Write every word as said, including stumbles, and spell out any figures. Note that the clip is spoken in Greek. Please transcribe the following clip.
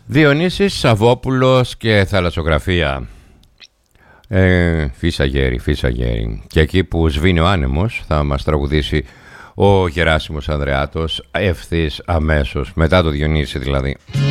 Διονύσης Σαββόπουλος και θαλασσογραφία. ε, Φύσα γέρι, φύσα γέρι. Και εκεί που σβήνει ο άνεμος θα μας τραγουδήσει ο Γεράσιμος Ανδρεάτος ευθύς αμέσως μετά το Διονύση δηλαδή.